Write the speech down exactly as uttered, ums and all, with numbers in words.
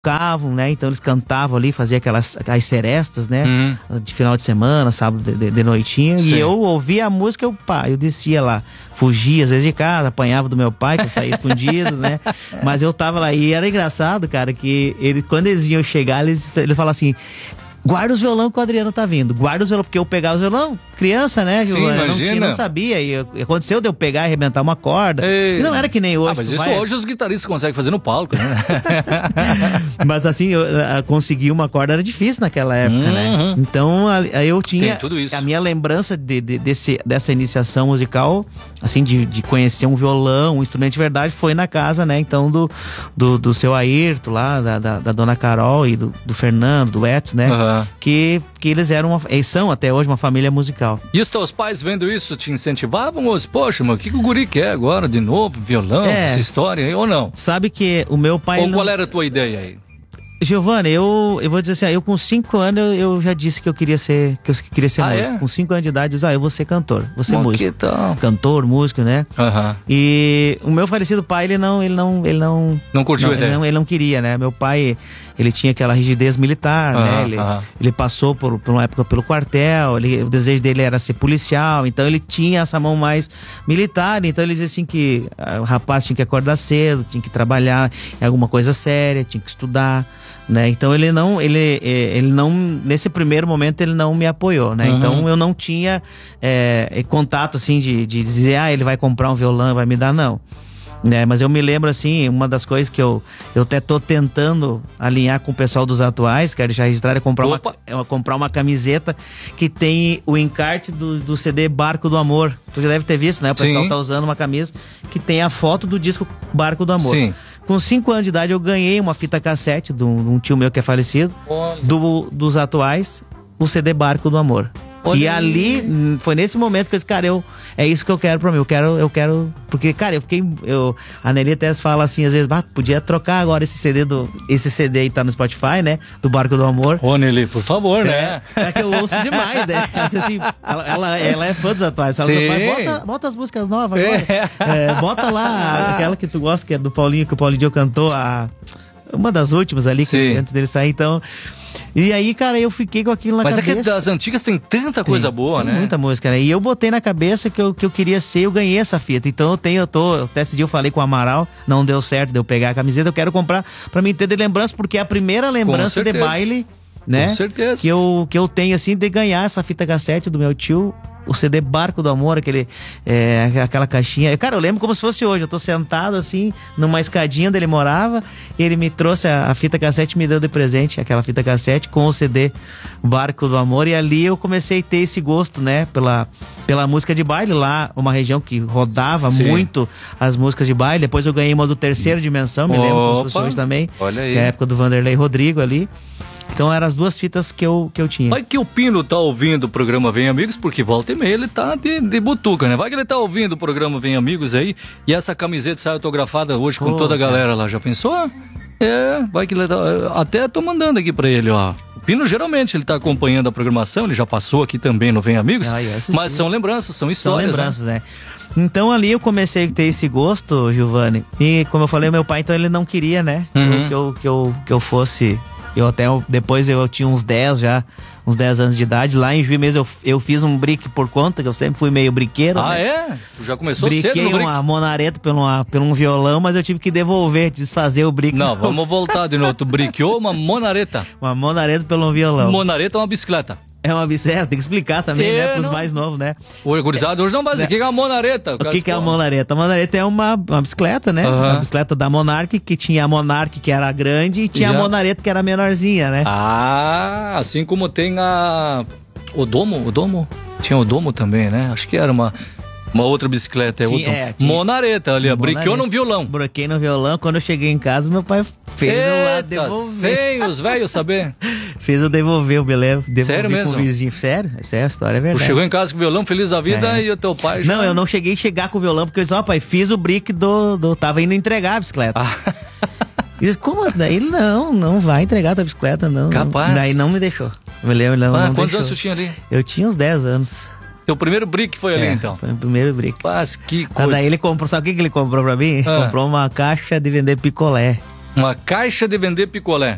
tocavam, né? Então eles cantavam ali, faziam aquelas, aquelas serestas, né? Uhum. De final de semana, sábado de, de, de noitinha. Sim. E eu ouvia a música, eu, pá, eu descia lá, fugia às vezes de casa, apanhava do meu pai, que eu saía escondido, né? Mas eu tava lá, e era engraçado, cara, que ele, quando eles iam chegar, eles, eles falavam assim: guarda os violão que o Adriano tá vindo. Guarda os violão, porque eu pegava os violão, criança, né? Sim, eu imagina. Não, tinha, não sabia. E aconteceu de eu pegar e arrebentar uma corda. Ei. E não era que nem hoje. Ah, mas isso vai... hoje os guitarristas conseguem fazer no palco, né? Mas assim, eu, a, conseguir uma corda era difícil naquela época, uhum. né? Então, aí eu tinha... Tem tudo isso. A minha lembrança de, de, desse, dessa iniciação musical, assim, de, de conhecer um violão, um instrumento de verdade, foi na casa, né? Então, do, do, do seu Ayrton lá, da, da, da dona Carol e do, do Fernando, do Edson, né? Uhum. Que... que eles eram uma, eles são até hoje uma família musical. E os teus pais vendo isso te incentivavam? Ou, poxa, mas o que, que o guri quer agora de novo? Violão, é, essa história aí, ou não? Sabe que o meu pai... Ou não... qual era a tua ideia aí? Giovanni, eu, eu vou dizer assim, eu com cinco anos eu, eu já disse que eu queria ser, que eu queria ser ah, músico. É? Com cinco anos de idade, eu disse, ah, eu vou ser cantor, vou ser Mas músico. Que tal? Cantor, músico, né? Uhum. E o meu falecido pai, ele não, ele não, ele não... Não curtiu não, a ideia? Ele não, ele não queria, né? Meu pai, ele tinha aquela rigidez militar, uhum, né? Ele, uhum. ele passou por, por uma época pelo quartel, ele, o desejo dele era ser policial, então ele tinha essa mão mais militar, então ele dizia assim que o rapaz tinha que acordar cedo, tinha que trabalhar em alguma coisa séria, tinha que estudar, né? Então ele não, ele, ele não, nesse primeiro momento ele não me apoiou, né? Uhum. Então eu não tinha é, contato assim de, de dizer, ah, ele vai comprar um violão, vai me dar, não. Né, mas eu me lembro assim, uma das coisas que eu, eu até tô tentando alinhar com o pessoal dos atuais, quero deixar registrado, é comprar, uma, é comprar uma camiseta que tem o encarte do, do C D Barco do Amor. Tu já deve ter visto, né? O pessoal Sim. tá usando uma camisa que tem a foto do disco Barco do Amor. Sim. Com cinco anos de idade eu ganhei uma fita cassete de um, de um tio meu que é falecido, do, dos atuais, o C D Barco do Amor. Olha e ali, aí. Foi nesse momento que eu disse, cara, eu, é isso que eu quero pra mim, eu quero, eu quero, porque, cara, eu fiquei, eu, a Nelly até fala assim, às vezes, ah, podia trocar agora esse C D do, esse C D aí tá no Spotify, né, do Barco do Amor. Ô, Nelly, por favor, é, né? É que eu ouço demais, né, assim, ela, ela, ela é fã dos atuais, ela fala, bota, bota as músicas novas agora, é. É, bota lá aquela que tu gosta, que é do Paulinho, que o Paulinho Dio cantou, a, uma das últimas ali, que, antes dele sair, então... E aí, cara, eu fiquei com aquilo na Mas cabeça. Mas é que das antigas tem tanta coisa tem, boa, tem né? muita música, né? E eu botei na cabeça que eu, que eu queria ser, eu ganhei essa fita. Então eu tenho, eu tô... Até esse dia eu falei com o Amaral, não deu certo de eu pegar a camiseta, eu quero comprar pra mim ter de lembrança, porque é a primeira lembrança de baile, né? Com certeza. Que eu, que eu tenho, assim, de ganhar essa fita cassete do meu tio, o C D Barco do Amor, aquele, é, aquela caixinha. Cara, eu lembro como se fosse hoje. Eu tô sentado assim, numa escadinha onde ele morava, e ele me trouxe a, a fita cassete e me deu de presente aquela fita cassete com o C D Barco do Amor. E ali eu comecei a ter esse gosto, né, pela, pela música de baile. Lá, uma região que rodava Sim. muito as músicas de baile. Depois eu ganhei uma do Terceira Dimensão, me Opa. lembro como se fosse hoje também. Olha aí. Que é a época do Vanderlei Rodrigo ali. Então eram as duas fitas que eu, que eu tinha. Vai que o Pino tá ouvindo o programa Vem Amigos, porque volta e meia ele tá de, de butuca, né? Vai que ele tá ouvindo o programa Vem Amigos aí, e essa camiseta sai autografada hoje com oh, toda a galera lá, já pensou? É, vai que ele tá... Até tô mandando aqui pra ele, ó. O Pino geralmente ele tá acompanhando a programação, ele já passou aqui também no Vem Amigos, ah, mas são lembranças, são histórias. São lembranças, né? né? Então ali eu comecei a ter esse gosto, Giovanni, e como eu falei, meu pai então ele não queria, né? Uhum. Que, eu, que, eu, que eu fosse... Eu até, depois eu tinha uns dez já, uns dez anos de idade. Lá em Juiz mesmo eu, eu fiz um brick por conta, que eu sempre fui meio briqueiro. Ah, né? é? Tu já começou Briquei cedo no brick? uma monareta por, uma, por um violão, mas eu tive que devolver, desfazer o brick. Não, vamos voltar de novo. Tu briqueou uma monareta? Uma monareta pelo violão. Monareta é uma bicicleta. É uma bicicleta, tem que explicar também, é, né, pros não... mais novos, né? O gurizada hoje não vai dizer o que é uma monareta. O que, que é a monareta? A monareta é uma, uma bicicleta, né? Uhum. Uma bicicleta da Monark, que tinha a Monark, que era grande, e tinha Já? a monareta, que era menorzinha, né? Ah, assim como tem a... O Domo? O Domo? Tinha o Domo também, né? Acho que era uma... Uma outra bicicleta, é tinha, outra. É, tinha... Monareta ali, ó. Briqueou no violão. Briquei no violão. Quando eu cheguei em casa, meu pai fez Eita, eu lá devolver. Sem os velhos saber. Fez eu devolver, eu me lembro. Sério mesmo? Com o vizinho. Sério? Essa é a história, é verdade. Tu chegou em casa com o violão, feliz da vida, é. e o teu pai já... Não, eu não cheguei a chegar com o violão, porque eu disse, ó, pai, fiz o brick do... do tava indo entregar a bicicleta. Ah. E disse, como assim? Daí ele, não, não vai entregar a tua bicicleta, não. Capaz. Não. Daí não me deixou. Eu me lembro, não, ah, não quantos deixou. anos tu tinha ali? Eu tinha uns dez anos. Teu primeiro brick foi ali, é, então? Foi o primeiro brick. Mas que coisa. Ah, daí ele comprou, sabe o que, que ele comprou pra mim? Ah. Comprou uma caixa de vender picolé. Uma caixa de vender picolé?